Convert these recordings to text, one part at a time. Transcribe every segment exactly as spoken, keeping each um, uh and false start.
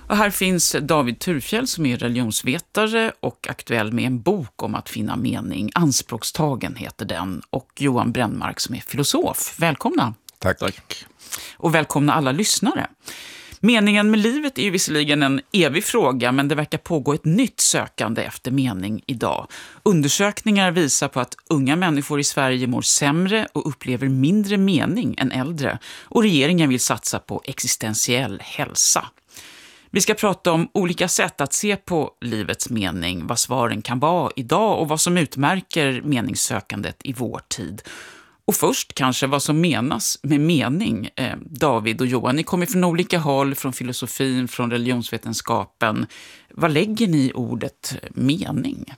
Och här finns David Thurfjell som är religionsvetare och aktuell med en bok om att finna mening. Anspråkstagen heter den. Och Johan Brännmark som är filosof. Välkomna. Tack. Tack. Och välkomna alla lyssnare. Meningen med livet är ju visserligen en evig fråga, men det verkar pågå ett nytt sökande efter mening idag. Undersökningar visar på att unga människor i Sverige mår sämre och upplever mindre mening än äldre. Och regeringen vill satsa på existentiell hälsa. Vi ska prata om olika sätt att se på livets mening, vad svaren kan vara idag och vad som utmärker meningssökandet i vår tid. Och först kanske vad som menas med mening. Eh, David och Johan, ni kommer från olika håll, från filosofin, från religionsvetenskapen. Vad lägger ni i ordet mening?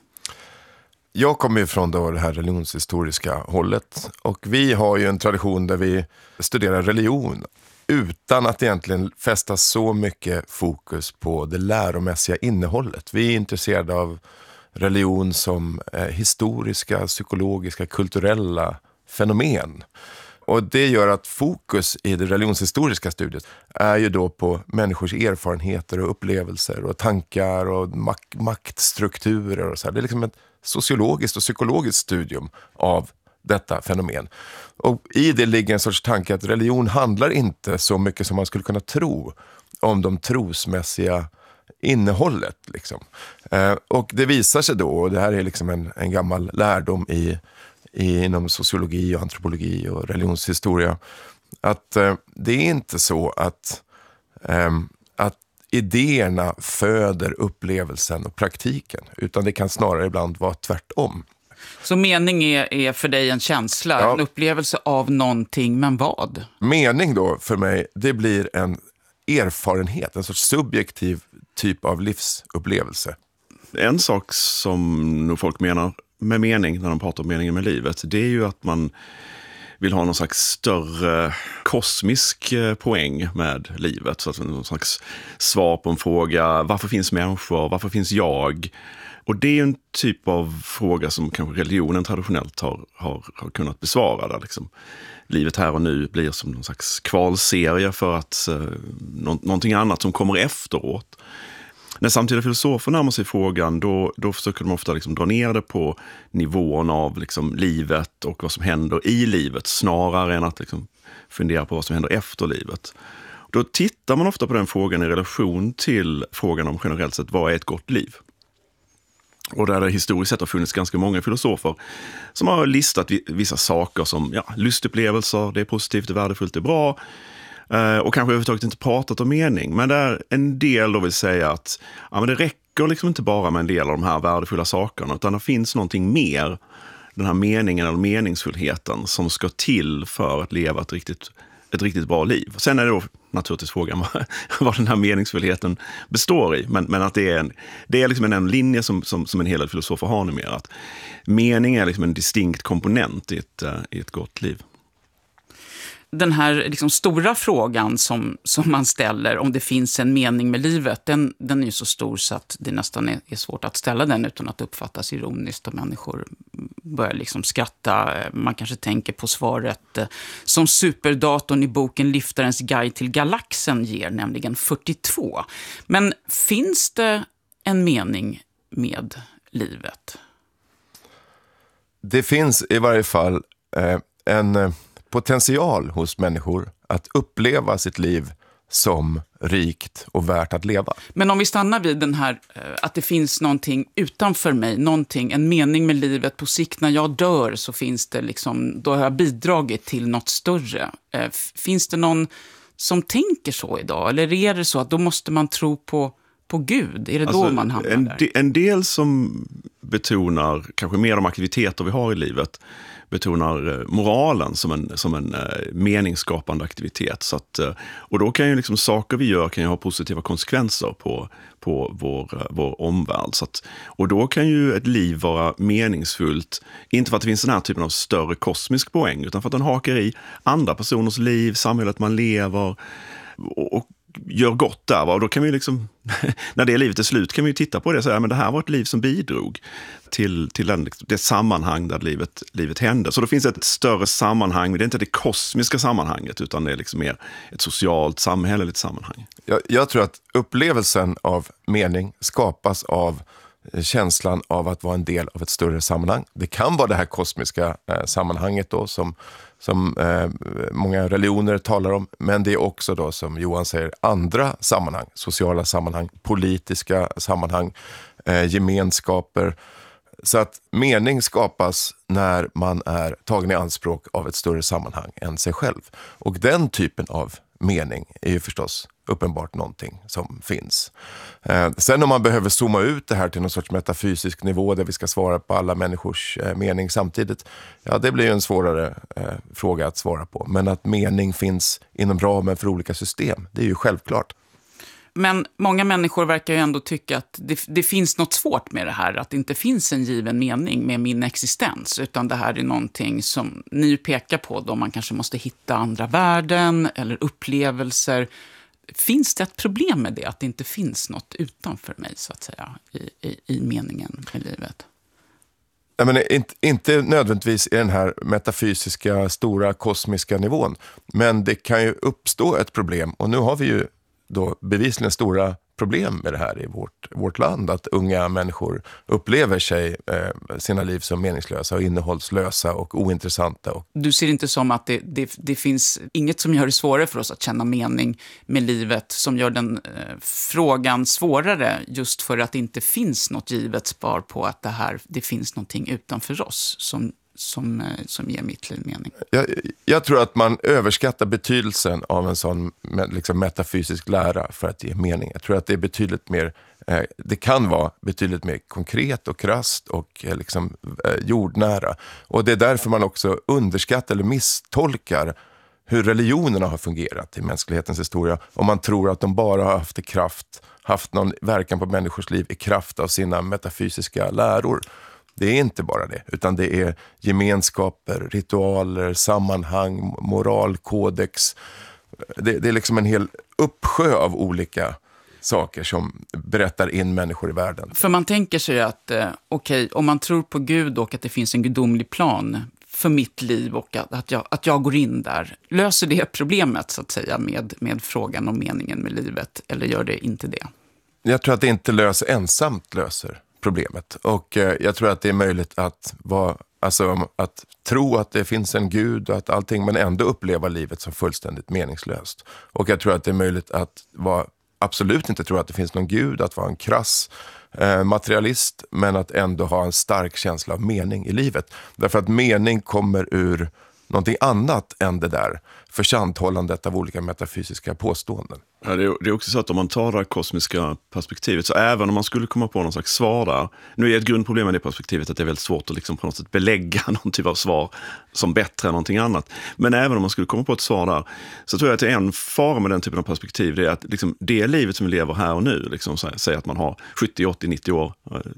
Jag kommer ju från då det här religionshistoriska hållet. Och vi har ju en tradition där vi studerar religion utan att egentligen fästa så mycket fokus på det läromässiga innehållet. Vi är intresserade av religion som eh, historiska, psykologiska, kulturella fenomen. Och det gör att fokus i det religionshistoriska studiet är ju då på människors erfarenheter och upplevelser och tankar och mak- maktstrukturer och så här. Det är liksom ett sociologiskt och psykologiskt studium av detta fenomen. Och i det ligger en sorts tanke att religion handlar inte så mycket som man skulle kunna tro om de trosmässiga innehållet. Liksom. Eh, och det visar sig då, och det här är liksom en, en gammal lärdom i I, inom sociologi och antropologi och religionshistoria, att eh, det är inte så att, eh, att idéerna föder upplevelsen och praktiken, utan det kan snarare ibland vara tvärtom. Så mening är, är för dig en känsla, ja. En upplevelse av någonting, men vad? Mening då för mig, det blir en erfarenhet, en sorts subjektiv typ av livsupplevelse. En sak som nog folk menar med mening när de pratar om meningen med livet, det är ju att man vill ha någon slags större kosmisk poäng med livet. Så att någon slags svar på en fråga, varför finns människor, varför finns jag? Och det är ju en typ av fråga som kanske religionen traditionellt har, har, har kunnat besvara. Där liksom livet här och nu blir som någon slags kvalserie för att eh, nå- någonting annat som kommer efteråt. När samtida filosofer närmar sig frågan, då, då försöker de ofta liksom dra ner det på nivån av liksom livet och vad som händer i livet, snarare än att liksom fundera på vad som händer efter livet. Då tittar man ofta på den frågan i relation till frågan om generellt sett, vad är ett gott liv? Och där det historiskt sett har funnits ganska många filosofer som har listat vissa saker som ja, lustupplevelser, det är positivt, det är värdefullt, det är bra. Och kanske överhuvudtaget inte pratat om mening. Men där en del då vill säga att ja, men det räcker liksom inte bara med en del av de här värdefulla sakerna, utan det finns någonting mer, den här meningen eller meningsfullheten som ska till för att leva ett riktigt, ett riktigt bra liv. Sen är det då naturligtvis frågan vad, vad den här meningsfullheten består i. Men, men att det är en, det är liksom en, en linje som, som, som en hel del filosofer har numera. Att mening är liksom en distinkt komponent i ett, i ett gott liv. Den här liksom stora frågan som, som man ställer, om det finns en mening med livet, den, den är ju så stor så att det nästan är, är svårt att ställa den utan att uppfattas ironiskt och människor börjar liksom skratta. Man kanske tänker på svaret som superdatorn i boken Liftarens guide till galaxen ger, nämligen fyrtiotvå. Men finns det en mening med livet? Det finns i varje fall eh, en potential hos människor att uppleva sitt liv som rikt och värt att leva. Men om vi stannar vid den här, att det finns någonting utanför mig, någonting, en mening med livet på sikt, när jag dör så finns det liksom, då har jag bidragit till något större. Finns det någon som tänker så idag? Eller är det så att då måste man tro på, på Gud? Är det alltså, då man hamnar en, där? En del som betonar kanske mer de aktiviteter vi har i livet betonar moralen som en, som en meningsskapande aktivitet. Så att, och då kan ju liksom saker vi gör kan ju ha positiva konsekvenser på, på vår, vår omvärld. Så att, och då kan ju ett liv vara meningsfullt, inte för att det finns den här typen av större kosmisk poäng, utan för att den hakar i andra personers liv, samhället man lever. Och, och gör gott där. Va? Och då kan vi liksom, när det livet är slut kan vi titta på det och säga, men det här var ett liv som bidrog till, till den, det sammanhang där livet, livet hände. Så då finns det ett större sammanhang, men det är inte det kosmiska sammanhanget, utan det är liksom mer ett socialt, samhälleligt sammanhang. Jag, jag tror att upplevelsen av mening skapas av känslan av att vara en del av ett större sammanhang. Det kan vara det här kosmiska eh, sammanhanget då som, som eh, många religioner talar om, men det är också då, som Johan säger, andra sammanhang, sociala sammanhang, politiska sammanhang, eh, gemenskaper. Så att mening skapas när man är tagen i anspråk av ett större sammanhang än sig själv. Och den typen av mening är ju förstås uppenbart någonting som finns. Eh, sen om man behöver zooma ut det här till någon sorts metafysisk nivå där vi ska svara på alla människors eh, mening samtidigt, ja, det blir ju en svårare eh, fråga att svara på. Men att mening finns inom ramen för olika system, det är ju självklart. Men många människor verkar ju ändå tycka att det, det finns något svårt med det här. Att det inte finns en given mening med min existens. Utan det här är någonting som ni pekar på då man kanske måste hitta andra värden eller upplevelser. Finns det ett problem med det? Att det inte finns något utanför mig, så att säga, i, i, i meningen med livet? Jag menar, inte, inte nödvändigtvis i den här metafysiska, stora, kosmiska nivån. Men det kan ju uppstå ett problem. Och nu har vi ju då bevisligen stora problem med det här i vårt, vårt land. Att unga människor upplever sig, eh, sina liv som meningslösa och innehållslösa och ointressanta. Och du ser inte som att det, det, det finns inget som gör det svårare för oss att känna mening med livet, som gör den eh, frågan svårare, just för att det inte finns något givet svar på att det här, det finns någonting utanför oss som Som, som ger mitt liv mening. Jag, jag tror att man överskattar betydelsen av en sån liksom, metafysisk lära för att ge mening. Jag tror att det är betydligt mer, eh, det kan vara betydligt mer konkret och krasst och eh, liksom, eh, jordnära. Och det är därför man också underskattar eller misstolkar hur religionerna har fungerat i mänsklighetens historia. Om man tror att de bara har haft kraft, haft någon verkan på människors liv i kraft av sina metafysiska läror. Det är inte bara det, utan det är gemenskaper, ritualer, sammanhang, moralkodex. Det, det är liksom en hel uppsjö av olika saker som berättar in människor i världen. För man tänker sig att, eh, okej, okay, om man tror på Gud och att det finns en gudomlig plan för mitt liv och att, att, jag, att jag går in där, löser det problemet, så att säga, med, med frågan om meningen med livet, eller gör det inte det? Jag tror att det inte löser ensamt löser problemet. Och eh, jag tror att det är möjligt att vara, alltså, att tro att det finns en gud och att allting, men ändå uppleva livet som fullständigt meningslöst. Och jag tror att det är möjligt att vara, absolut inte tro att det finns någon gud, att vara en krass eh, materialist, men att ändå ha en stark känsla av mening i livet. Därför att mening kommer ur någonting annat än det där försanthållandet av olika metafysiska påståenden. Ja, det, är, det är också så att om man tar det här kosmiska perspektivet, så även om man skulle komma på någon slags svar där, nu är ett grundproblem med det perspektivet att det är väldigt svårt att liksom på något sätt belägga någon typ av svar som bättre än någonting annat. Men även om man skulle komma på ett svar där, så tror jag att det är en fara med den typen av perspektiv, det är att liksom, det livet som vi lever här och nu, liksom, säg att man har sjuttio, åttio, nittio år,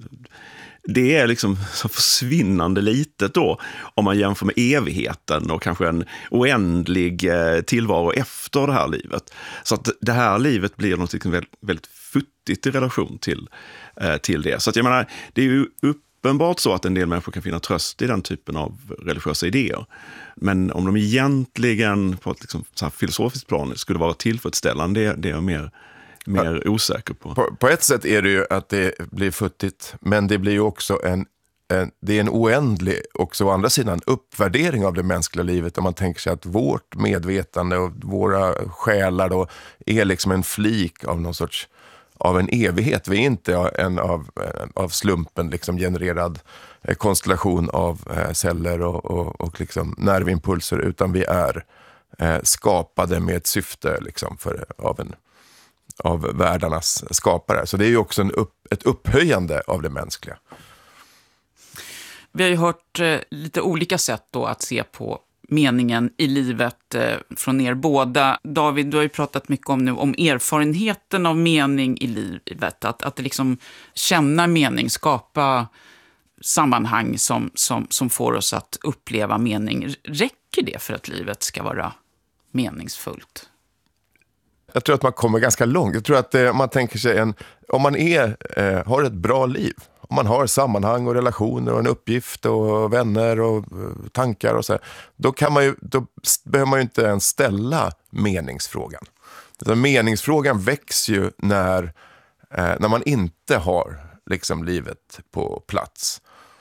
det är liksom så försvinnande litet då om man jämför med evigheten och kanske en oändlig tillvaro efter det här livet. Så att det här livet blir något liksom väldigt, väldigt futtigt i relation till, till det. Så att jag menar, det är ju uppenbart så att en del människor kan finna tröst i den typen av religiösa idéer. Men om de egentligen på ett liksom så här filosofiskt plan skulle vara tillfredsställande, det, det är mer... mer osäker på. på. På ett sätt är det ju att det blir futtigt, men det blir ju också en, en det är en oändlig, också å andra sidan, uppvärdering av det mänskliga livet, om man tänker sig att vårt medvetande och våra själar då är liksom en flik av någon sorts, av en evighet. Vi är inte en av, av slumpen liksom genererad konstellation av celler och, och, och liksom nervimpulser, utan vi är eh, skapade med ett syfte liksom för, av en av världarnas skapare. Så det är ju också en upp, ett upphöjande av det mänskliga. Vi har ju hört eh, lite olika sätt då att se på meningen i livet eh, från er båda. David, du har ju pratat mycket om nu om erfarenheten av mening i livet. Att, att liksom känna mening, skapa sammanhang som, som, som får oss att uppleva mening. Räcker det för att livet ska vara meningsfullt? Jag tror att man kommer ganska långt. Jag tror att eh, man tänker sig en, om man är, eh, har ett bra liv, om man har sammanhang och relationer och en uppgift och vänner och eh, tankar och så här, då kan man ju, då behöver man ju inte ens ställa meningsfrågan. Utan meningsfrågan väcks ju när, eh, när man inte har liksom livet på plats.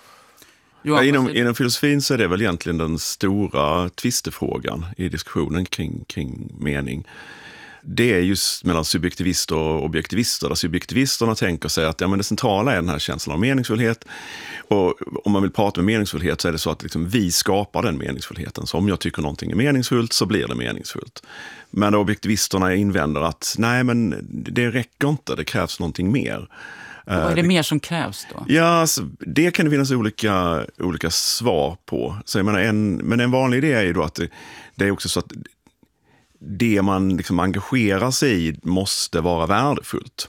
Ja, inom, inom filosofin så är det väl egentligen den stora tvistefrågan i diskussionen kring, kring mening. Det är just mellan subjektivister och objektivister. Där subjektivisterna tänker sig att ja, men det centrala är den här känslan av meningsfullhet. Och om man vill prata med meningsfullhet så är det så att liksom vi skapar den meningsfullheten. Så om jag tycker någonting är meningsfullt så blir det meningsfullt. Men objektivisterna invänder att nej, men det räcker inte, det krävs någonting mer. Och vad är det mer som krävs då? Ja, alltså, det kan det finnas olika, olika svar på. Så jag menar, en, men en vanlig idé är ju då att det, det är också så att det man liksom engagerar sig i måste vara värdefullt.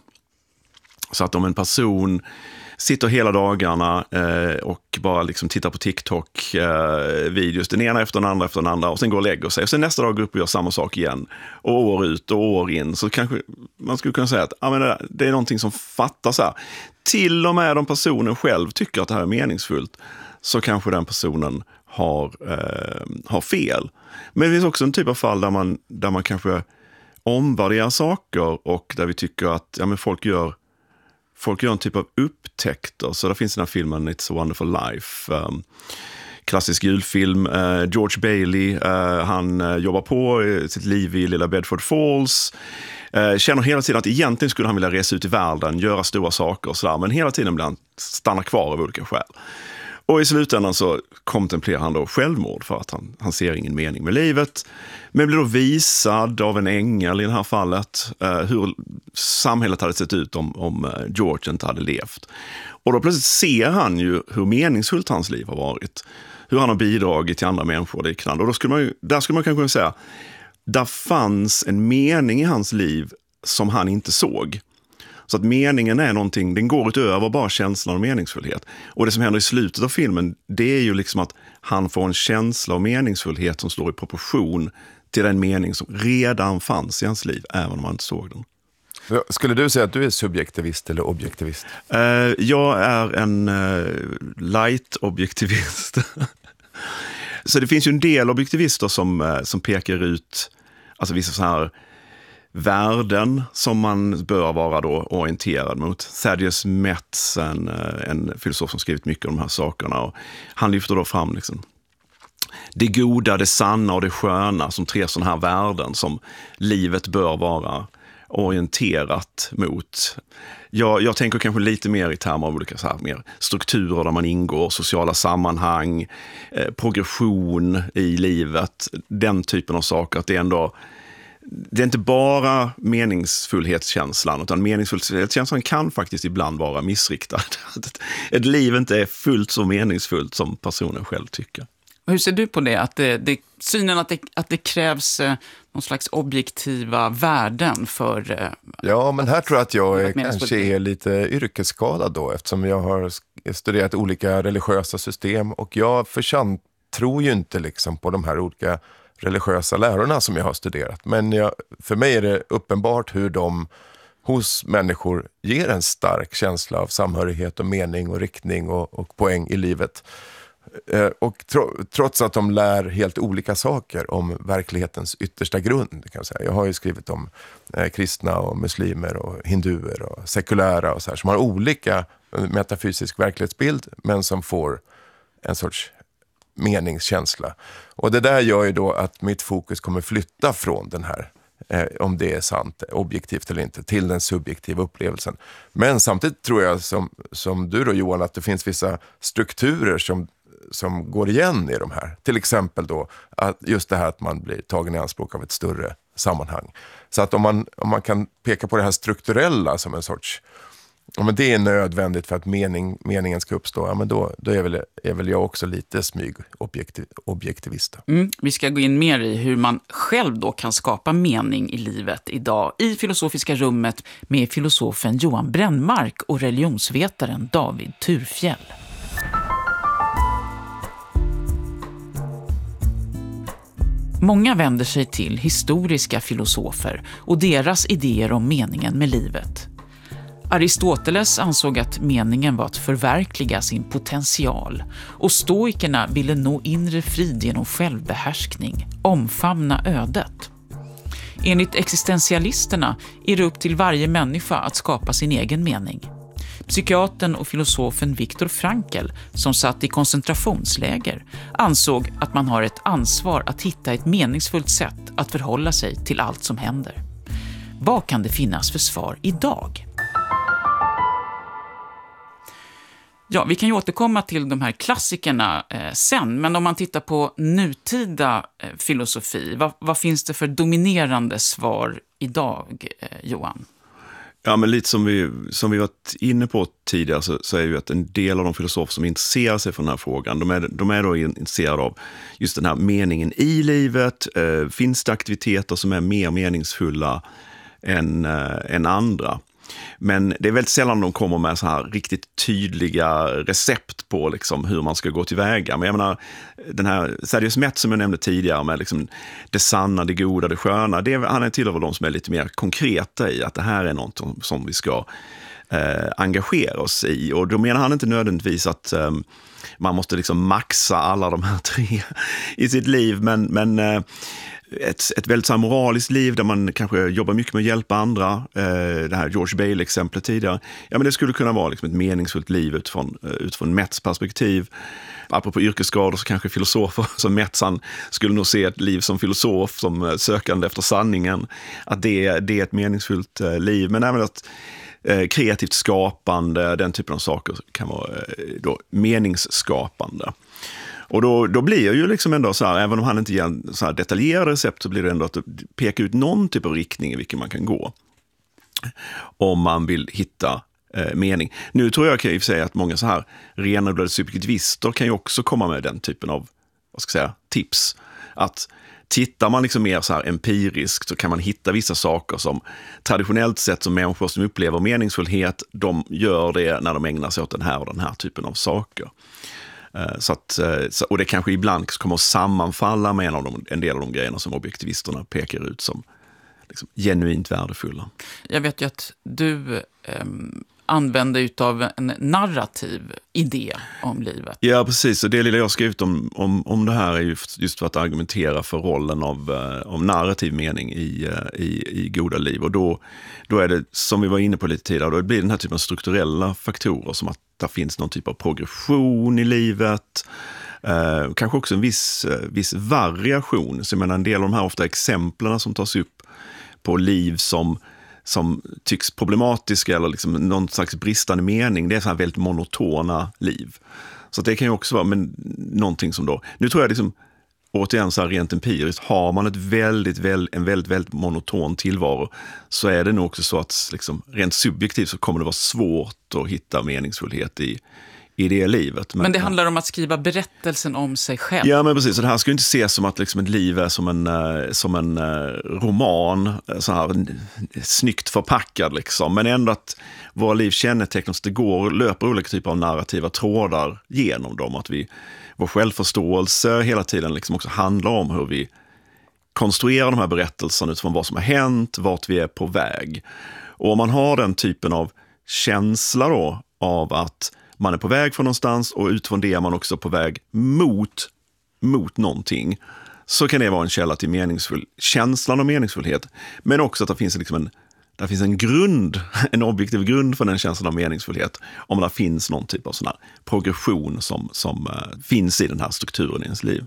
Så att om en person sitter hela dagarna eh, och bara liksom tittar på TikTok-videos, eh, den ena efter den andra efter den andra, och sen går och lägger sig. Och sen nästa dag går upp och gör samma sak igen. Och år ut och år in. Så kanske man skulle kunna säga att ja, men det är någonting som fattas här. Till och med om personen själv tycker att det här är meningsfullt, så kanske den personen har, eh, har fel. Men det finns också en typ av fall där man, där man kanske omvärderar saker och där vi tycker att ja, men folk gör Folk gör en typ av upptäckter. Så där finns den här filmen It's a Wonderful Life. Um, klassisk julfilm. Uh, George Bailey, uh, han uh, jobbar på uh, sitt liv i lilla Bedford Falls. Uh, känner hela tiden att egentligen skulle han vilja resa ut i världen, göra stora saker och sådär. Men hela tiden blir han stanna kvar av olika skäl. Och i slutändan så kontemplerar han då självmord för att han, han ser ingen mening med livet. Men blir då visad av en ängel i det här fallet eh, hur samhället hade sett ut om, om George inte hade levt. Och då plötsligt ser han ju hur meningsfullt hans liv har varit. Hur han har bidragit till andra människor och liknande. Och då skulle man ju, där skulle man kanske säga, där fanns en mening i hans liv som han inte såg. Så att meningen är någonting, den går utöver bara känslan av meningsfullhet. Och det som händer i slutet av filmen, det är ju liksom att han får en känsla av meningsfullhet som står i proportion till den mening som redan fanns i hans liv, även om man inte såg den. Skulle du säga att du är subjektivist eller objektivist? Uh, jag är en uh, light-objektivist. Så det finns ju en del objektivister som, uh, som pekar ut alltså vissa så här värden som man bör vara då orienterad mot. Thaddeus Metz, en, en filosof som skrivit mycket om de här sakerna, och han lyfter då fram liksom det goda, det sanna och det sköna som tre sådana här värden som livet bör vara orienterat mot. Jag, jag tänker kanske lite mer i termer av olika så här, mer strukturer där man ingår, sociala sammanhang, eh, progression i livet, den typen av saker, att det ändå det är inte bara meningsfullhetskänslan, utan meningsfullhetskänslan kan faktiskt ibland vara missriktad. Ett liv inte är fullt så meningsfullt som personen själv tycker. Hur ser du på det? Att det, det synen att det, att det krävs eh, någon slags objektiva värden för... Eh, ja, men här tror jag att jag är, kanske är lite yrkesskadad då, eftersom jag har studerat olika religiösa system, och jag för tror ju inte liksom på de här olika religiösa lärorna som jag har studerat. Men jag, för mig är det uppenbart hur de hos människor ger en stark känsla av samhörighet och mening och riktning och, och poäng i livet. Eh, och tro, trots att de lär helt olika saker om verklighetens yttersta grund, kan jag säga. Jag har ju skrivit om eh, kristna och muslimer och hinduer och sekulära och så här, som har olika metafysisk verklighetsbild, men som får en sorts meningskänsla. Och det där gör ju då att mitt fokus kommer flytta från den här, eh, om det är sant, objektivt eller inte, till den subjektiva upplevelsen. Men samtidigt tror jag, som, som du då Johan, att det finns vissa strukturer som, som går igen i de här. Till exempel då, att just det här att man blir tagen i anspråk av ett större sammanhang. Så att om man, om man kan peka på det här strukturella som en sorts, ja, men det är nödvändigt för att mening, meningen ska uppstå, ja, men då, då är, väl, är väl jag också lite smyg objektiv, objektivist. Mm, vi ska gå in mer i hur man själv då kan skapa mening i livet idag i Filosofiska rummet med filosofen Johan Brännmark och religionsvetaren David Thurfjell. Många vänder sig till historiska filosofer och deras idéer om meningen med livet. Aristoteles ansåg att meningen var att förverkliga sin potential och stoikerna ville nå inre frid genom självbehärskning, omfamna ödet. Enligt existentialisterna är det upp till varje människa att skapa sin egen mening. Psykiatern och filosofen Viktor Frankl, som satt i koncentrationsläger, ansåg att man har ett ansvar att hitta ett meningsfullt sätt att förhålla sig till allt som händer. Vad kan det finnas för svar idag? Ja, vi kan ju återkomma till de här klassikerna eh, sen, men om man tittar på nutida eh, filosofi, vad, vad finns det för dominerande svar idag, eh, Johan? Ja, men lite som vi, som vi varit inne på tidigare så, så är ju att en del av de filosofer som intresserar sig för den här frågan, de är, de är då intresserade av just den här meningen i livet. Eh, finns det aktiviteter som är mer meningsfulla än, eh, än andra? Men det är väldigt sällan de kommer med så här riktigt tydliga recept på liksom hur man ska gå tillväga. Men jag menar, den här Sergius Metz som jag nämnde tidigare med liksom det sanna, det goda, det sköna, det är, han är till och med de som är lite mer konkreta i att det här är något som vi ska eh, engagera oss i. Och då menar han inte nödvändigtvis att eh, man måste liksom maxa alla de här tre i sitt liv, men, men eh, Ett, ett väldigt så här moraliskt liv där man kanske jobbar mycket med att hjälpa andra. Eh, det här George Bailey-exemplet tidigare. Ja, men det skulle kunna vara liksom ett meningsfullt liv utifrån, utifrån Metz perspektiv. Apropå yrkesskador så kanske filosofer som Metz han skulle nog se ett liv som filosof, som sökande efter sanningen. Att det, det är ett meningsfullt eh, liv. Men även att eh, kreativt skapande, den typen av saker kan vara eh, då meningsskapande. Och då, då blir det ju liksom ändå så här, även om han inte ger en så här detaljerad recept, så blir det ändå att peka ut någon typ av riktning i vilken man kan gå. Om man vill hitta eh, mening. Nu tror jag kan jag säga att många så här renodlade subjektivister kan ju också komma med den typen av, vad ska jag säga, tips. Att tittar man liksom mer så här empiriskt så kan man hitta vissa saker som traditionellt sett som människor som upplever meningsfullhet, de gör det när de ägnar sig åt den här och den här typen av saker. Så att, och det kanske ibland kommer att sammanfalla med en, av de, en del av de grejerna som objektivisterna pekar ut som liksom genuint värdefulla. Jag vet ju att du eh, använder utav en narrativ idé om livet. Ja, precis. Och det lilla jag skrev ut om, om, om det här är just, just för att argumentera för rollen av, av narrativ mening i, i, i goda liv. Och då, då är det, som vi var inne på lite tidigare, då blir den här typen av strukturella faktorer som att det finns någon typ av progression i livet. Eh, kanske också en viss, viss variation. Så jag menar, en del av de här ofta exemplen som tas upp på liv som som tycks problematiska eller liksom någon slags bristande mening, det är så här väldigt monotona liv. Så det kan ju också vara men någonting som då, nu tror jag liksom återigen så här rent empiriskt, har man ett väldigt, väldigt, en väldigt, väldigt monoton tillvaro så är det nog också så att liksom, rent subjektivt så kommer det vara svårt att hitta meningsfullhet i i det livet. Men, men det handlar om att skriva berättelsen om sig själv. Ja, men precis. Så det här ska ju inte ses som att liksom ett liv är som en, som en roman, så här snyggt förpackad liksom. Men ändå att våra liv kännetecknas, det går, löper olika typer av narrativa trådar genom dem. Att vi, vår självförståelse hela tiden liksom också handlar om hur vi konstruerar de här berättelserna utifrån vad som har hänt, vart vi är på väg. Och om man har den typen av känsla då av att man är på väg från någonstans och utifrån det är man också på väg mot, mot någonting, så kan det vara en källa till meningsfull, känslan av meningsfullhet. Men också att det finns, liksom en, det finns en grund, en objektiv grund för den känslan av meningsfullhet. Om det finns någon typ av sån här progression som, som uh, finns i den här strukturen i ens liv.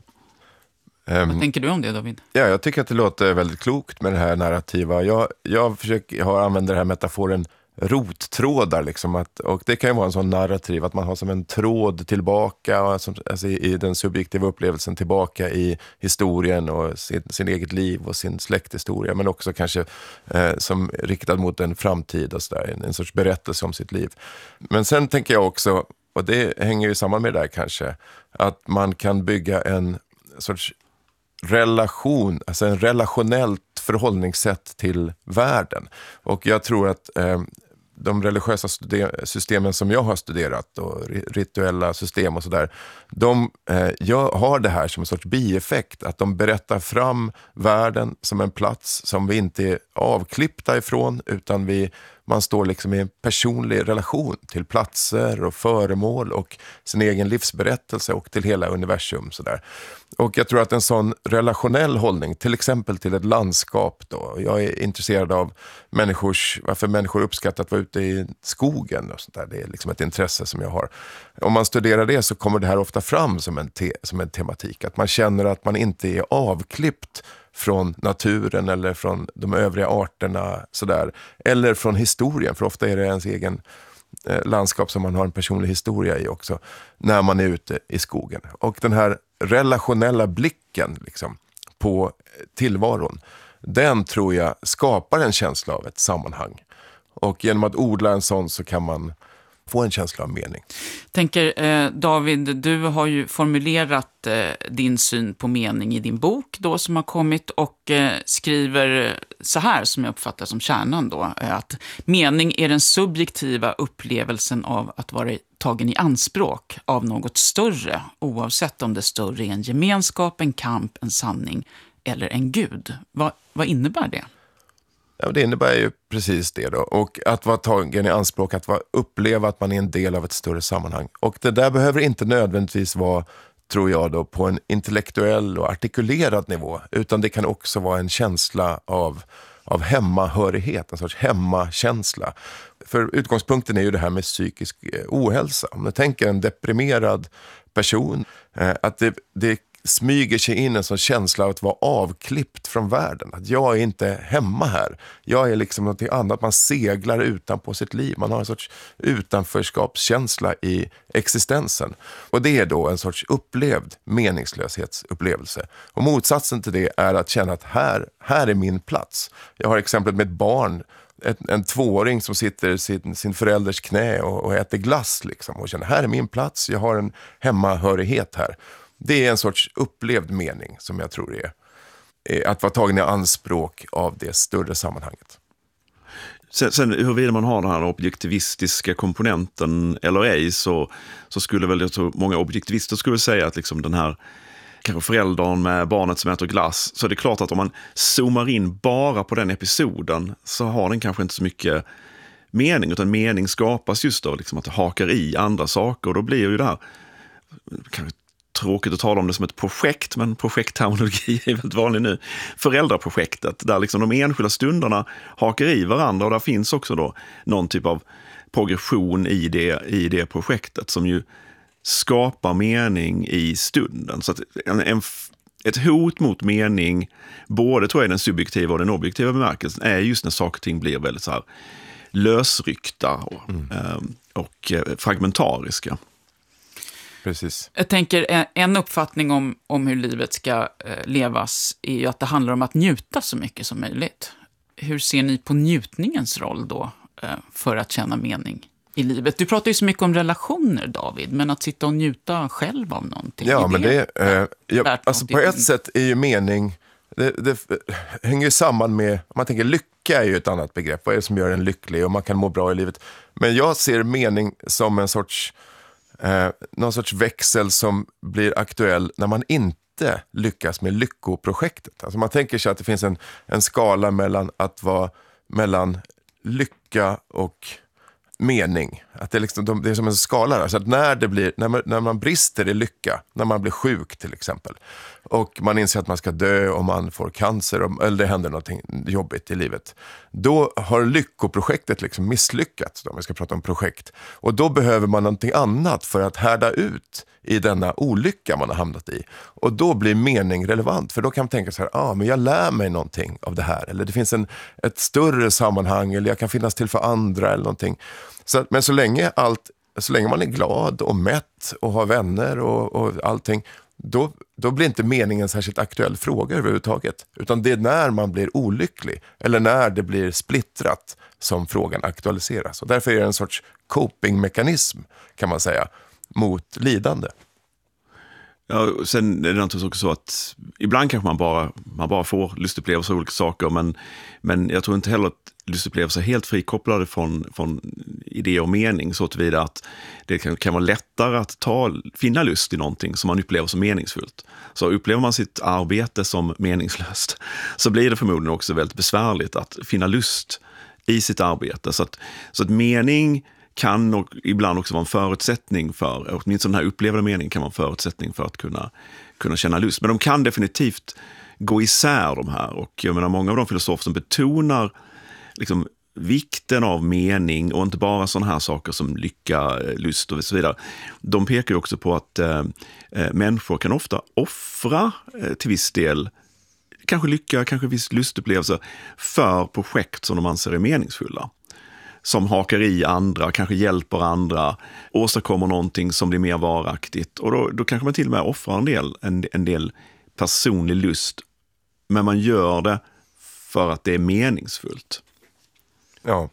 Um, Vad tänker du om det, David? Ja, jag tycker att det låter väldigt klokt med det här narrativa. Jag, jag, försöker, jag har använt den här metaforen rottrådar liksom, att, och det kan ju vara en sån narrativ att man har som en tråd tillbaka alltså, alltså i, i den subjektiva upplevelsen tillbaka i historien och sin, sin eget liv och sin släkthistoria, men också kanske eh, som riktad mot en framtid och så där, en, en sorts berättelse om sitt liv. Men sen tänker jag också, och det hänger ju samman med det där kanske, att man kan bygga en sorts relation, alltså en relationellt förhållningssätt till världen. Och jag tror att eh, de religiösa studer- systemen som jag har studerat och rituella system och sådär, de eh, jag har det här som en sorts bieffekt, att de berättar fram världen som en plats som vi inte är avklippta ifrån, utan vi, man står liksom i en personlig relation till platser och föremål och sin egen livsberättelse och till hela universum. Sådär. Och jag tror att en sån relationell hållning, till exempel till ett landskap då, jag är intresserad av människors, varför människor uppskattar att vara ute i skogen och sånt där. Det är liksom ett intresse som jag har. Om man studerar det så kommer det här ofta fram som en, te, som en tematik, att man känner att man inte är avklippt från naturen eller från de övriga arterna sådär, eller från historien, för ofta är det ens egen eh, landskap som man har en personlig historia i också när man är ute i skogen. Och den här relationella blicken liksom, på tillvaron, den tror jag skapar en känsla av ett sammanhang. Och genom att odla en sån så kan man få en känsla av mening. Tänker, eh, David, du har ju formulerat eh, din syn på mening i din bok då som har kommit och eh, skriver så här, som jag uppfattar som kärnan då, eh, att mening är den subjektiva upplevelsen av att vara tagen i anspråk av något större, oavsett om det större är en gemenskap, en kamp, en sanning eller en gud. Va, vad innebär det? Ja, det innebär ju precis det då. Och att vara tagen i anspråk, att vara, uppleva att man är en del av ett större sammanhang. Och det där behöver inte nödvändigtvis vara, tror jag då, på en intellektuell och artikulerad nivå. Utan det kan också vara en känsla av, av hemmahörighet, en sorts hemmakänsla. För utgångspunkten är ju det här med psykisk ohälsa. Om du tänker en deprimerad person, att det, det smyger sig in en sån känsla av att vara avklippt från världen. Att jag är inte hemma här. Jag är liksom något annat. Man seglar utanpå sitt liv. Man har en sorts utanförskapskänsla i existensen. Och det är då en sorts upplevd meningslöshetsupplevelse. Och motsatsen till det är att känna att här, här är min plats. Jag har exemplet med ett barn, ett, en tvååring som sitter i sin, sin förälders knä och, och äter glass liksom, och känner här är min plats. Jag har en hemmahörighet här. Det är en sorts upplevd mening som jag tror är, är att vara tagen i anspråk av det större sammanhanget. Sen, sen huruvida man har den här objektivistiska komponenten eller ej, så, så skulle väl jag tror, många objektivister skulle säga att liksom den här kanske föräldern med barnet som äter glass, så är det klart att om man zoomar in bara på den episoden så har den kanske inte så mycket mening, utan mening skapas just då liksom att det hakar i andra saker, och då blir ju det här kanske tråkigt att tala om det som ett projekt, men projektterminologi är väldigt vanlig nu. Föräldraprojektet, där liksom de enskilda stunderna hakar i varandra, och där finns också då någon typ av progression i det, i det projektet som ju skapar mening i stunden. Så att en, en, ett hot mot mening, både tror jag den subjektiva och den objektiva bemärkelsen, är just när saker och ting blir väldigt så här lösryckta och, mm. och fragmentariska. Precis. Jag tänker, en uppfattning om, om hur livet ska eh, levas är ju att det handlar om att njuta så mycket som möjligt. Hur ser ni på njutningens roll då eh, för att känna mening i livet? Du pratar ju så mycket om relationer, David, men att sitta och njuta själv av någonting. Ja, men det, det eh, ja, alltså på ett sätt är ju mening, det, det hänger ju samman med, om man tänker lycka är ju ett annat begrepp. Vad är det som gör en lycklig och man kan må bra i livet? Men jag ser mening som en sorts Eh, någon sorts växel som blir aktuell när man inte lyckas med lyckoprojektet. Alltså man tänker sig att det finns en, en skala mellan att vara mellan lycka och mening. Att det, är liksom, det är som en skala där. Så att när, det blir, när, man, när man brister i lycka, när man blir sjuk till exempel, och man inser att man ska dö och man får cancer och, eller det händer något jobbigt i livet, då har lyckoprojektet liksom misslyckats, då, om vi ska prata om projekt. Och då behöver man någonting annat för att härda ut i denna olycka man har hamnat i. Och då blir mening relevant, för då kan man tänka så här, ah, men jag lär mig någonting av det här, eller det finns en, ett större sammanhang, eller jag kan finnas till för andra eller någonting. Så, men så länge, allt, så länge man är glad och mätt och har vänner och, och allting, då, då blir inte meningen särskilt aktuell fråga överhuvudtaget. Utan det är när man blir olycklig eller när det blir splittrat som frågan aktualiseras. Och därför är det en sorts copingmekanism, kan man säga, mot lidande. Ja, sen är det naturligtvis också så att ibland kanske man bara, man bara får lustupplevelser av olika saker, men, men jag tror inte heller att lustupplevelser helt frikopplade från, från idé och mening, så tillvida att det kan, kan vara lättare att ta, finna lust i någonting som man upplever som meningsfullt. Så upplever man sitt arbete som meningslöst, så blir det förmodligen också väldigt besvärligt att finna lust i sitt arbete. Så att, så att mening kan och ibland också vara en förutsättning för, åtminstone den här upplevda meningen kan vara en förutsättning för att kunna, kunna känna lust. Men de kan definitivt gå isär de här, och jag menar många av de filosofer som betonar liksom vikten av mening och inte bara sådana här saker som lycka, lust och så vidare. De pekar ju också på att eh, människor kan ofta offra eh, till viss del kanske lycka, kanske viss lustupplevelser för projekt som de anser är meningsfulla. Som hakar i andra, kanske hjälper andra, åstadkommer någonting som blir mer varaktigt. Och då, då kanske man till och med offrar en del, en, en del personlig lust, men man gör det för att det är meningsfullt. Ja,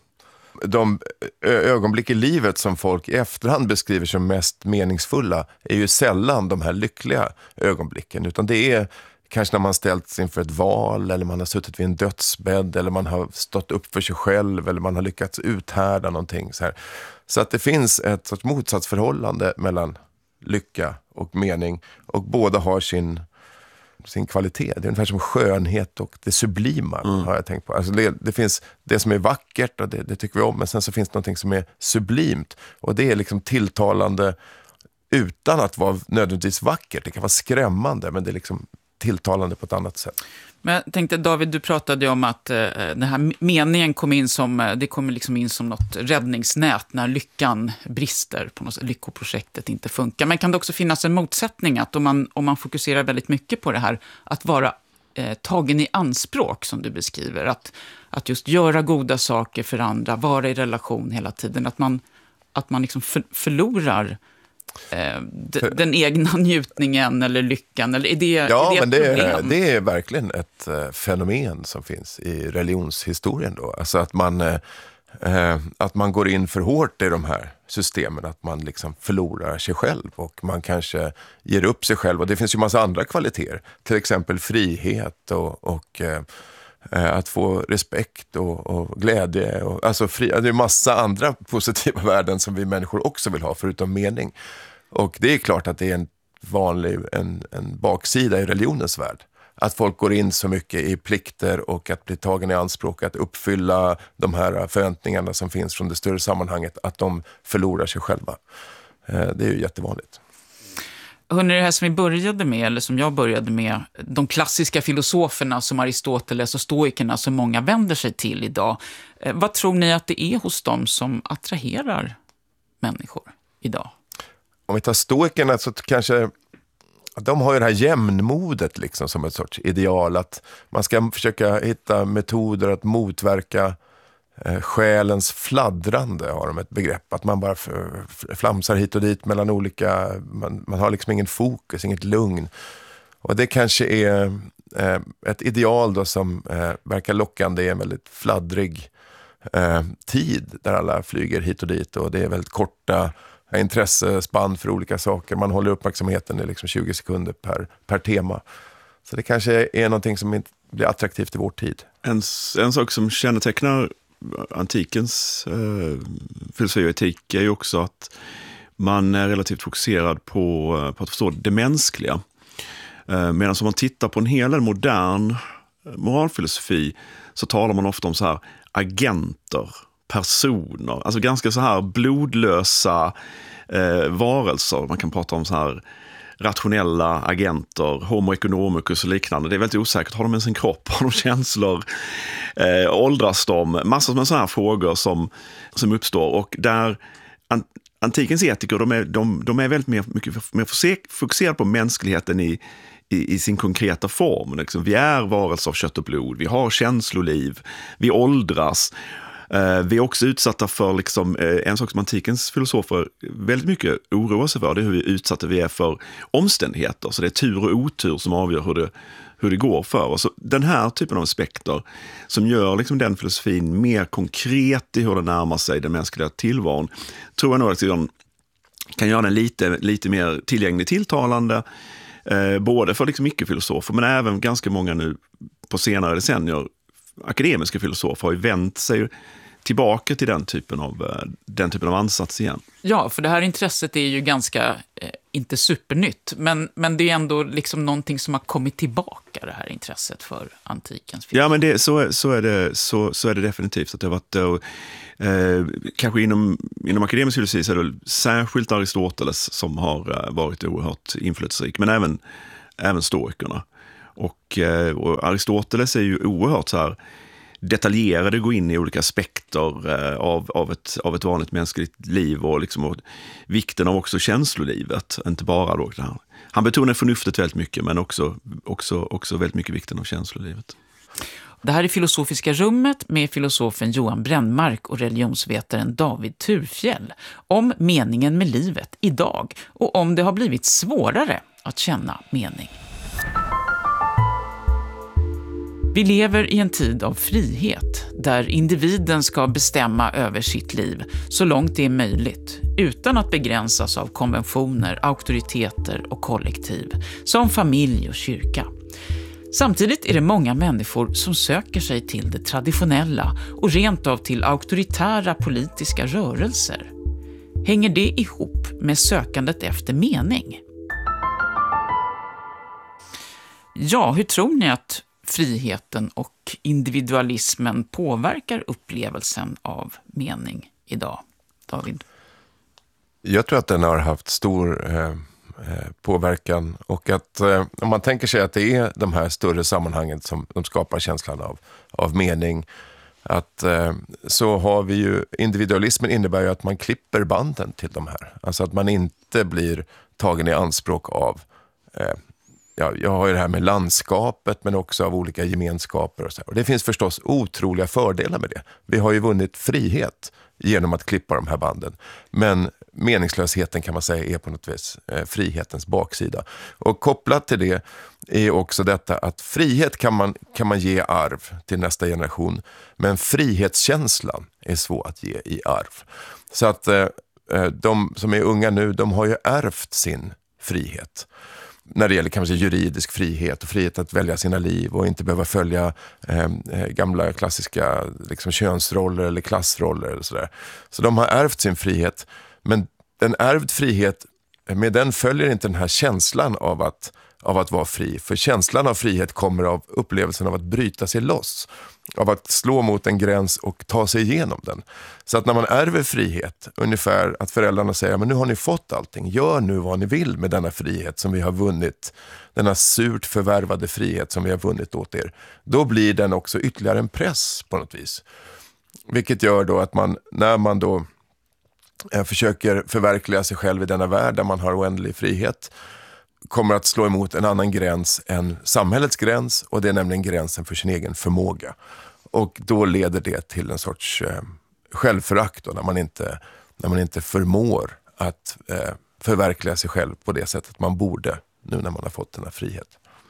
de ögonblick i livet som folk i efterhand beskriver som mest meningsfulla är ju sällan de här lyckliga ögonblicken, utan det är kanske när man ställts inför ett val, eller man har suttit vid en dödsbädd, eller man har stått upp för sig själv, eller man har lyckats uthärda någonting så här. Så att det finns ett sorts motsatsförhållande mellan lycka och mening, och båda har sin sin kvalitet. Det är ungefär som skönhet och det sublima, mm. har jag tänkt på. Alltså det, det finns det som är vackert, och det, det tycker vi om, men sen så finns det någonting som är sublimt, och det är liksom tilltalande utan att vara nödvändigtvis vackert. Det kan vara skrämmande, men det är liksom tilltalande på ett annat sätt. Men jag tänkte, David, du pratade ju om att eh, den här meningen kom in som, det kommer liksom in som något räddningsnät när lyckan brister, på något sätt, lyckoprojektet inte funkar. Men kan det också finnas en motsättning att om man, om man fokuserar väldigt mycket på det här, att vara eh, tagen i anspråk, som du beskriver, att, att just göra goda saker för andra, vara i relation hela tiden, att man, att man liksom för, förlorar Eh, d- den egna njutningen eller lyckan, eller är det, ja, är det men ett det problem? är, det är verkligen ett uh, fenomen som finns i religionshistorien då. Alltså att man, uh, uh, att man går in för hårt i de här systemen, att man liksom förlorar sig själv, och man kanske ger upp sig själv, och det finns ju massa andra kvaliteter, till exempel frihet och, och uh, att få respekt och, och glädje. Och, alltså fri, det är massa andra positiva värden som vi människor också vill ha, förutom mening. Och det är klart att det är en vanlig en, en baksida i religionens värld. Att folk går in så mycket i plikter och att bli tagen i anspråk, att uppfylla de här förväntningarna som finns från det större sammanhanget, att de förlorar sig själva. Det är ju jättevanligt. Hörrni, det här som vi började med, eller som jag började med, de klassiska filosoferna som Aristoteles och stoikerna som många vänder sig till idag. Vad tror ni att det är hos dem som attraherar människor idag? Om vi tar stoikerna så kanske de har ju det här jämnmodet liksom som ett sorts ideal, att man ska försöka hitta metoder att motverka eh, själens fladdrande, har de ett begrepp, att man bara flamsar hit och dit mellan olika, man, man har liksom ingen fokus, inget lugn, och det kanske är eh, ett ideal då som eh, verkar lockande i en väldigt fladdrig eh, tid där alla flyger hit och dit, och det är väldigt korta intressespann för olika saker. Man håller uppmärksamheten i liksom tjugo sekunder per, per tema. Så det kanske är någonting som inte blir attraktivt i vår tid. En, en sak som kännetecknar antikens eh, filosofi och etik är ju också att man är relativt fokuserad på, på att förstå det mänskliga. Eh, medan om man tittar på en hel del modern moralfilosofi så talar man ofta om så här agenter, personer, alltså ganska så här blodlösa eh, varelser. Man kan prata om så här rationella agenter, homo economicus och liknande. Det är väldigt osäkert. Har de ens en kropp? Har de känslor? Eh, åldras de? Massor med sådana här frågor som, som uppstår. Och där an, antikens etiker, de är, de, de är väldigt mer, mycket mer fokuserade på mänskligheten i, i, i sin konkreta form. Liksom, vi är varelser av kött och blod. Vi har känsloliv. Vi åldras. Vi är också utsatta för liksom, en sak som antikens filosofer väldigt mycket oroar sig för, det är hur utsatta vi är för omständigheter. Så det är tur och otur som avgör hur det, hur det går för oss. Så den här typen av aspekter som gör liksom, den filosofin mer konkret i hur den närmar sig den mänskliga tillvaron, tror jag nog att den kan göra den lite, lite mer tillgänglig, tilltalande, eh, både för liksom, icke-filosofer men även ganska många nu på senare decennier akademiska filosofer har ju vänt sig tillbaka till den typen av, den typen av ansats igen. Ja, för det här intresset är ju ganska, eh, inte supernytt, men, men det är ändå liksom någonting som har kommit tillbaka, det här intresset för antikens filosofi. Ja, men det, så, så, är det, så, så är det definitivt. Att det har varit, eh, kanske inom, inom akademisk filosofi så är det särskilt Aristoteles som har varit oerhört inflytelserik, men även, även stoikerna. Och, och Aristoteles är ju oerhört så här detaljerade, gå in i olika aspekter eh, av, av, ett, av ett vanligt mänskligt liv och, liksom, och vikten av också känslolivet, inte bara då det här. Han betonar förnuftet väldigt mycket, men också, också, också väldigt mycket vikten av känslolivet. Det här är Filosofiska rummet med filosofen Johan Brännmark och religionsvetaren David Thurfjell om meningen med livet idag och om det har blivit svårare att känna mening. Vi lever i en tid av frihet där individen ska bestämma över sitt liv så långt det är möjligt utan att begränsas av konventioner, auktoriteter och kollektiv som familj och kyrka. Samtidigt är det många människor som söker sig till det traditionella och rent av till auktoritära politiska rörelser. Hänger det ihop med sökandet efter mening? Ja, hur tror ni att friheten och individualismen påverkar upplevelsen av mening idag, David? Jag tror att den har haft stor eh, påverkan och att eh, om man tänker sig att det är de här större sammanhangen som de skapar känslan av, av mening, att eh, så har vi ju, individualismen innebär ju att man klipper banden till de här. Alltså att man inte blir tagen i anspråk av eh, Ja, jag har ju det här med landskapet men också av olika gemenskaper och så här. Och det finns förstås otroliga fördelar med det. Vi har ju vunnit frihet genom att klippa de här banden. Men meningslösheten kan man säga är på något vis eh, frihetens baksida. Och kopplat till det är också detta att frihet kan man, kan man ge arv till nästa generation. Men frihetskänslan är svår att ge i arv. Så att eh, de som är unga nu, de har ju ärvt sin frihet. När det gäller kanske juridisk frihet och frihet att välja sina liv och inte behöva följa eh, gamla klassiska liksom, könsroller eller klassroller eller sådär. Så de har ärvt sin frihet, men en ärvd frihet, med den följer inte den här känslan av att, av att vara fri. För känslan av frihet kommer av upplevelsen av att bryta sig loss, av att slå mot en gräns och ta sig igenom den. Så att när man ärver frihet, ungefär att föräldrarna säger, men nu har ni fått allting, gör nu vad ni vill med denna frihet som vi har vunnit, denna surt förvärvade frihet som vi har vunnit åt er. Då blir den också ytterligare en press på något vis. Vilket gör då att man, när man då eh, försöker förverkliga sig själv i denna värld där man har oändlig frihet, kommer att slå emot en annan gräns än samhällets gräns, och det är nämligen gränsen för sin egen förmåga. Och då leder det till en sorts eh, självförakt då, när man inte, när man inte förmår att eh, förverkliga sig själv på det sättet man borde nu när man har fått den här frihet.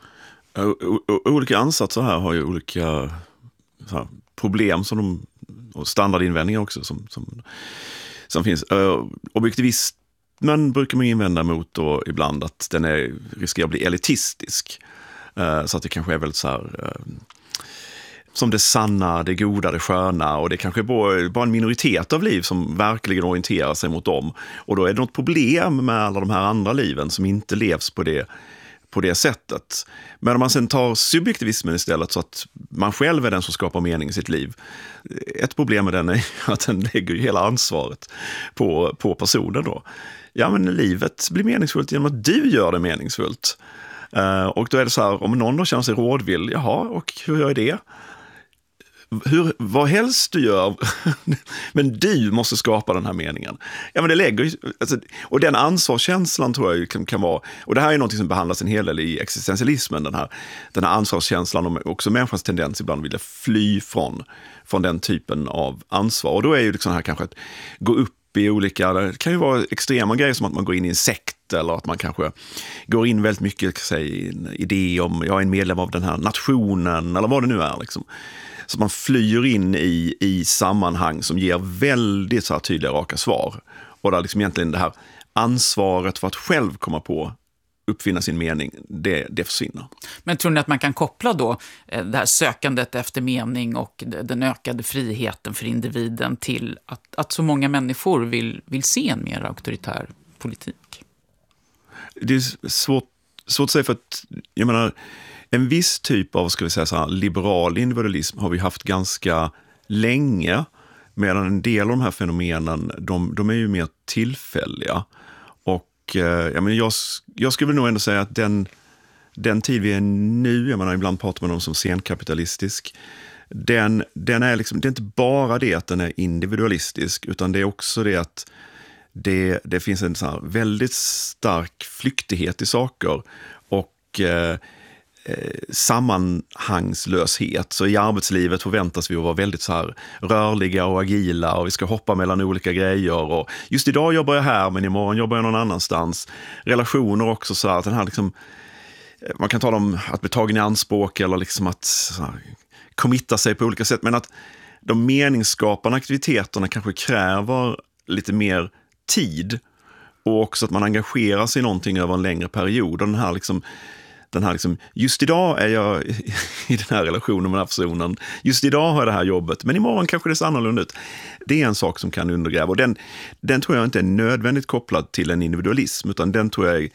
O- o- olika ansatser här har ju olika så här, problem som de, och standardinvändningar också som, som, som finns. Uh, objektivist Men brukar man invända mot då ibland att den är, riskerar att bli elitistisk. Uh, så att det kanske är väldigt så här, uh, som det sanna, det goda, det sköna, och det kanske är bara, bara en minoritet av liv som verkligen orienterar sig mot dem. Och då är det något problem med alla de här andra liven som inte levs på det, på det sättet. Men om man sen tar subjektivismen istället, så att man själv är den som skapar mening i sitt liv. Ett problem med den är att den lägger hela ansvaret på, på personen då. Ja, men livet blir meningsfullt genom att du gör det meningsfullt. Uh, och då är det så här, om någon då känner sig rådvill, jaha, och hur gör jag det? Hur, vad helst du gör, men du måste skapa den här meningen. Ja, men det lägger ju, alltså, och den ansvarskänslan tror jag kan, kan vara, och det här är något som behandlas en hel del i existentialismen, den här, den här ansvarskänslan, och också människans tendens ibland att vilja fly från, från den typen av ansvar. Och då är ju liksom här kanske att gå upp i olika, det kan ju vara extrema grejer som att man går in i en sekt, eller att man kanske går in väldigt mycket, säg, i en idé om, jag är en medlem av den här nationen, eller vad det nu är liksom. Så man flyr in i, i sammanhang som ger väldigt så här tydliga, raka svar. Och där liksom egentligen det här ansvaret för att själv komma på uppfinna sin mening, det, det försvinner. Men tror ni att man kan koppla då det här sökandet efter mening och den ökade friheten för individen till att, att så många människor vill, vill se en mer auktoritär politik? Det är svårt, svårt att säga, för att jag menar, en viss typ av, ska vi säga så här, liberal individualism har vi haft ganska länge, medan en del av de här fenomenen, de, de är ju mer tillfälliga. Och eh, jag, menar, jag, jag skulle nog ändå säga att den, den tid vi är nu, jag menar, ibland pratar man om som senkapitalistisk, den, den är liksom, det är inte bara det att den är individualistisk, utan det är också det att det, det finns en så här väldigt stark flyktighet i saker och eh, sammanhangslöshet. Så i arbetslivet förväntas vi att vara väldigt så här rörliga och agila, och vi ska hoppa mellan olika grejer, och just idag jobbar jag här men imorgon jobbar jag någon annanstans. Relationer också, så att den här liksom, man kan tala om att bli tagen i anspråk eller liksom att så här, committa sig på olika sätt, men att de meningsskapande aktiviteterna kanske kräver lite mer tid, och också att man engagerar sig i någonting över en längre period. Och den här liksom Den här liksom, just idag är jag i den här relationen med den här personen. Just idag har jag det här jobbet, men imorgon kanske det ser annorlunda ut. Det är en sak som kan undergräva. Och den, den tror jag inte är nödvändigt kopplad till en individualism, utan den tror jag är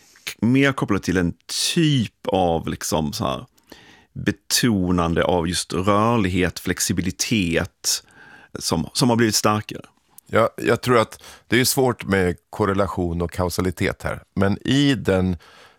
mer kopplad till en typ av liksom så här betonande av just rörlighet, flexibilitet som, som har blivit starkare. Ja, jag tror att det är svårt med korrelation och kausalitet här. Men i den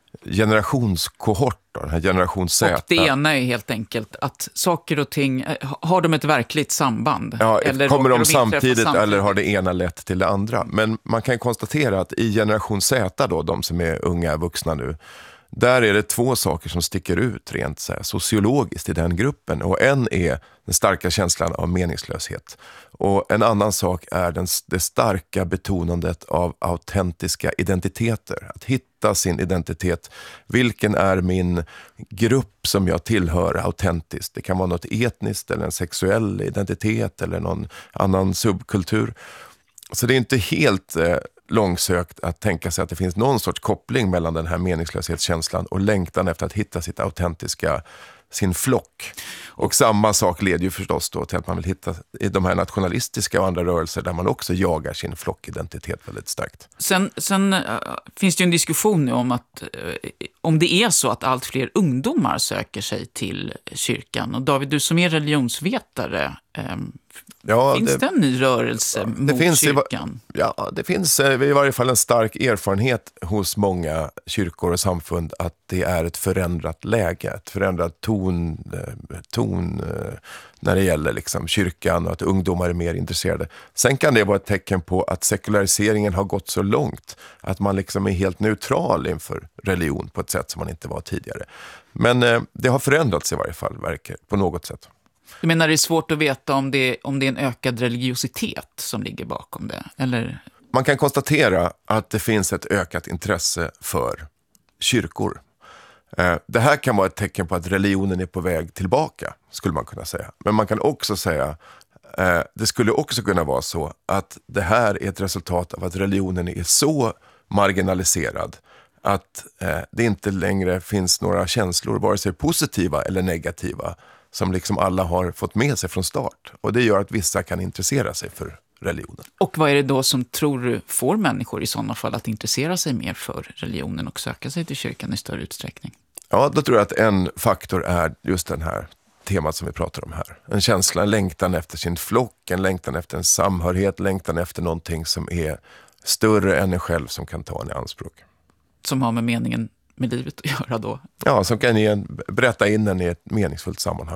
generationskohort, den här generation Z. Och det ena är helt enkelt att saker och ting, har de ett verkligt samband? Ja, eller kommer de, de samtidigt, samtidigt eller har det ena lett till det andra? Men man kan konstatera att i generation Z då, de som är unga vuxna nu, där är det två saker som sticker ut rent så här, sociologiskt i den gruppen. Och en är den starka känslan av meningslöshet. Och en annan sak är den, det starka betonandet av autentiska identiteter. Att hitta sin identitet. Vilken är min grupp som jag tillhör autentiskt? Det kan vara något etniskt eller en sexuell identitet eller någon annan subkultur. Så det är inte helt eh, långsökt att tänka sig att det finns någon sorts koppling mellan den här meningslöshetskänslan och längtan efter att hitta sitt autentiska, sin flock. Och samma sak leder ju förstås då till att man vill hitta i de här nationalistiska och andra rörelser där man också jagar sin flockidentitet väldigt starkt. Sen, sen äh, finns det ju en diskussion nu om att äh, om det är så att allt fler ungdomar söker sig till kyrkan. Och David, du som är religionsvetare, äh, ja, finns det, det en ny rörelse ja, mot finns kyrkan? I, ja, det finns i varje fall en stark erfarenhet hos många kyrkor och samfund att det är ett förändrat läge, ett förändrat ton, ton när det gäller liksom kyrkan och att ungdomar är mer intresserade. Sen kan det vara ett tecken på att sekulariseringen har gått så långt att man liksom är helt neutral inför religion på ett sätt som man inte var tidigare. Men eh, det har förändrats i varje fall, verkar på något sätt. Du menar det är svårt att veta om det, om det är en ökad religiositet som ligger bakom det? Eller? Man kan konstatera att det finns ett ökat intresse för kyrkor. Det här kan vara ett tecken på att religionen är på väg tillbaka, skulle man kunna säga. Men man kan också säga, det skulle också kunna vara så att det här är ett resultat av att religionen är så marginaliserad att det inte längre finns några känslor, vare sig positiva eller negativa, som liksom alla har fått med sig från start. Och det gör att vissa kan intressera sig för religionen. Och vad är det då som tror du får människor i sådana fall att intressera sig mer för religionen och söka sig till kyrkan i större utsträckning? Ja, då tror jag att en faktor är just den här temat som vi pratar om här. En känsla, en längtan efter sin flock, en längtan efter en samhörighet, längtan efter någonting som är större än en själv som kan ta en i anspråk. Som har med meningen med livet att göra då? Ja, som kan ge en, berätta in en i ett meningsfullt sammanhang.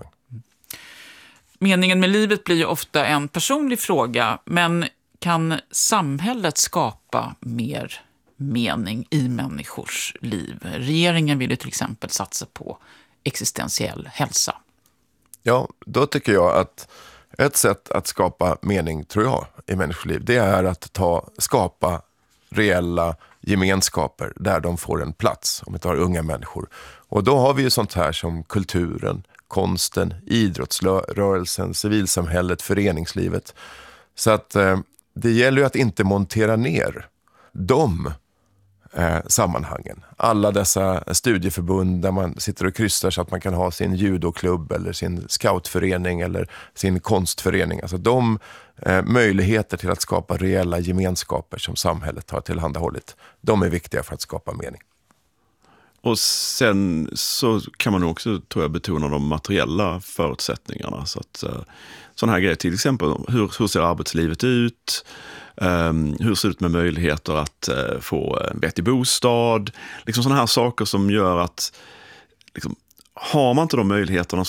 Meningen med livet blir ju ofta en personlig fråga, men kan samhället skapa mer mening i människors liv? Regeringen vill ju till exempel satsa på existentiell hälsa. Ja, då tycker jag att ett sätt att skapa mening, tror jag, i människors liv, det är att ta, skapa reella gemenskaper där de får en plats, om vi tar unga människor. Och då har vi ju sånt här som kulturen, konsten, idrottsrörelsen, civilsamhället, föreningslivet. Så att eh, det gäller ju att inte montera ner de eh, sammanhangen. Alla dessa studieförbund där man sitter och kryssar så att man kan ha sin judoklubb eller sin scoutförening eller sin konstförening. Alltså de eh, möjligheter till att skapa reella gemenskaper som samhället har tillhandahållit, de är viktiga för att skapa mening. Och sen så kan man också, tror jag, betona de materiella förutsättningarna. Så att, uh, sådana här grejer, till exempel, hur, hur ser arbetslivet ut? Um, hur ser det ut med möjligheter att uh, få en vettig bostad? Liksom sådana här saker som gör att, liksom, har man inte de möjligheterna